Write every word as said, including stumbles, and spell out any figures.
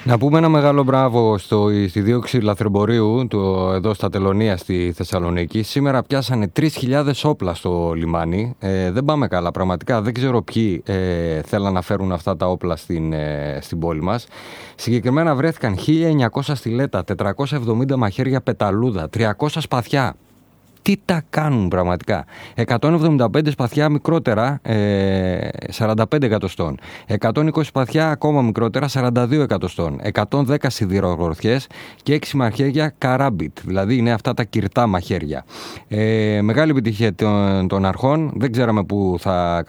Να πούμε ένα μεγάλο μπράβο στο, στη δίωξη λαθρεμπορίου του, εδώ στα Τελωνία στη Θεσσαλονίκη. Σήμερα πιάσανε τρεις χιλιάδες όπλα στο λιμάνι. Ε, δεν πάμε καλά πραγματικά. Δεν ξέρω ποιοι ε, θέλαν να φέρουν αυτά τα όπλα στην, ε, στην πόλη μας. Συγκεκριμένα βρέθηκαν χίλια εννιακόσια στιλέτα, τετρακόσια εβδομήντα μαχαίρια πεταλούδα, τριακόσια σπαθιά. Τι τα κάνουν πραγματικά. εκατόν εβδομήντα πέντε σπαθιά μικρότερα, ε, σαράντα πέντε εκατοστών. εκατόν είκοσι σπαθιά ακόμα μικρότερα, σαράντα δύο εκατοστών. εκατόν δέκα σιδηρογορθιές και έξι μαχαίρια καράμπιτ. Δηλαδή είναι αυτά τα κυρτά μαχαίρια. Ε, μεγάλη επιτυχία των, των αρχών. Δεν ξέραμε που θα